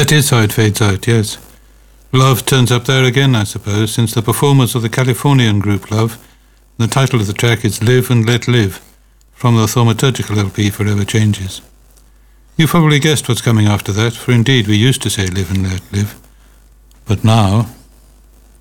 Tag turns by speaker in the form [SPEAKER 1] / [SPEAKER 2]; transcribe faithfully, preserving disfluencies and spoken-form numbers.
[SPEAKER 1] That is how it fades out, yes. Love turns up there again, I suppose, since the performers of the Californian group Love. The title of the track is Live and Let Live, from the thaumaturgical L P Forever Changes. You probably guessed what's coming after that, for indeed we used to say live and let live. But now...